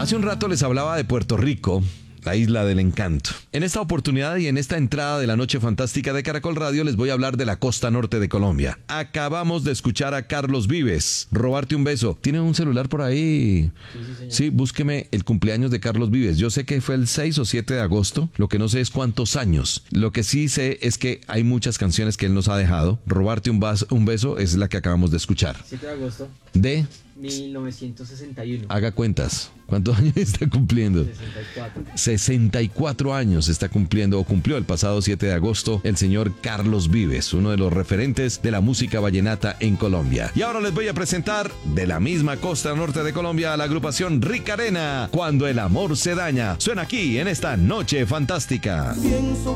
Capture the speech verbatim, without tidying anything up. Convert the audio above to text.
Hace un rato les hablaba de Puerto Rico, la isla del encanto. En esta oportunidad y en esta entrada de la Noche Fantástica de Caracol Radio les voy a hablar de la costa norte de Colombia. Acabamos de escuchar a Carlos Vives, Robarte un beso. ¿Tiene un celular por ahí? Sí, sí, señor. Sí, búsqueme el cumpleaños de Carlos Vives. Yo sé que fue el seis o siete de agosto, lo que no sé es cuántos años. Lo que sí sé es que hay muchas canciones que él nos ha dejado. Robarte un, vas- un beso es la que acabamos de escuchar. siete de agosto De, mil novecientos sesenta y uno. haga cuentas, ¿cuántos años está cumpliendo? sesenta y cuatro. sesenta y cuatro años está cumpliendo o cumplió el pasado siete de agosto el señor Carlos Vives, uno de los referentes de la música vallenata en Colombia. Y ahora les voy a presentar de la misma costa norte de Colombia a la agrupación Rica Arena, Cuando el amor se daña. Suena aquí en esta Noche Fantástica. Pienso